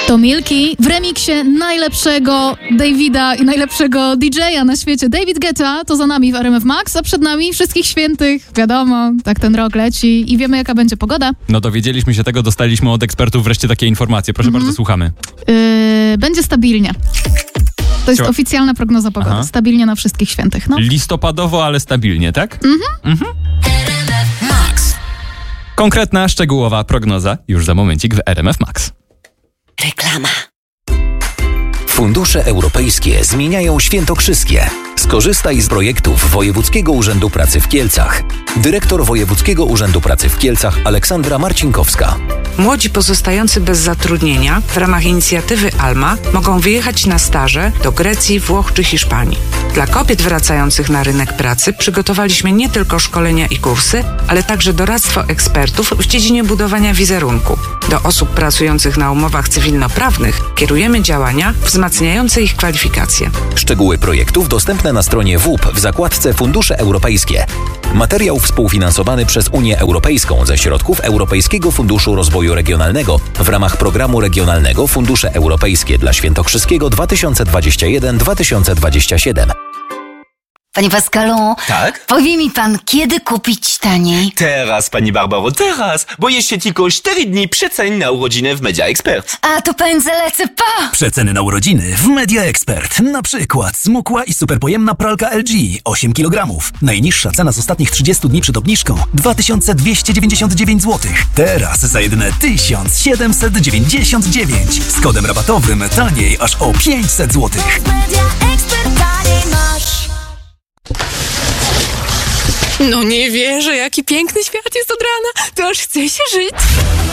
To Milky w remiksie najlepszego Davida i najlepszego DJ-a na świecie. David Guetta to za nami w RMF Max, a przed nami Wszystkich Świętych. Wiadomo, tak ten rok leci i wiemy, jaka będzie pogoda. No dowiedzieliśmy się tego, dostaliśmy od ekspertów wreszcie takie informacje. Proszę bardzo, słuchamy. Będzie stabilnie. To jest oficjalna prognoza pogody. Aha. Stabilnie na Wszystkich Świętych. No. Listopadowo, ale stabilnie, tak? Max. Konkretna, szczegółowa prognoza już za momencik w RMF Max. Reklama. Fundusze europejskie zmieniają świętokrzyskie. Skorzystaj z projektów Wojewódzkiego Urzędu Pracy w Kielcach. Dyrektor Wojewódzkiego Urzędu Pracy w Kielcach Aleksandra Marcinkowska. Młodzi pozostający bez zatrudnienia w ramach inicjatywy ALMA mogą wyjechać na staże do Grecji, Włoch czy Hiszpanii. Dla kobiet wracających na rynek pracy przygotowaliśmy nie tylko szkolenia i kursy, ale także doradztwo ekspertów w dziedzinie budowania wizerunku. Do osób pracujących na umowach cywilnoprawnych kierujemy działania wzmacniające ich kwalifikacje. Szczegóły projektów dostępne na stronie WUP w zakładce Fundusze Europejskie. Materiał współfinansowany przez Unię Europejską ze środków Europejskiego Funduszu Rozwoju Regionalnego w ramach Programu Regionalnego Fundusze Europejskie dla Świętokrzyskiego 2021-2027. Panie Pascalu, Tak? powie mi pan, kiedy kupić taniej? Teraz, pani Barbaro, teraz! Bo jeszcze tylko 4 dni przeceń na urodziny w Media Expert. A to pędzę lecę, pa! Przeceny na urodziny w Media Expert. Na przykład smukła i superpojemna pralka LG 8 kg. Najniższa cena z ostatnich 30 dni przed obniżką 2299 zł. Teraz za jedyne 1799. Z kodem rabatowym taniej aż o 500 zł. No nie wierzę, jaki piękny świat jest od rana. To aż chce się żyć.